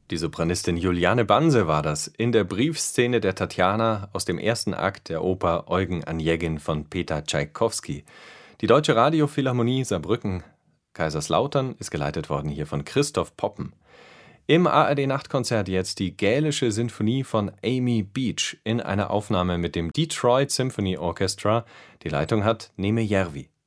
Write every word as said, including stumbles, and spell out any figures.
Die Sopranistin Juliane Banse war das in der Briefszene der Tatjana aus dem ersten Akt der Oper Eugen Onegin von Peter Tschaikowski. Die Deutsche Radiophilharmonie Saarbrücken Kaiserslautern ist geleitet worden hier von Christoph Poppen. Im A R D-Nachtkonzert jetzt die Gälische Sinfonie von Amy Beach in einer Aufnahme mit dem Detroit Symphony Orchestra. Die Leitung hat Neme Järvi.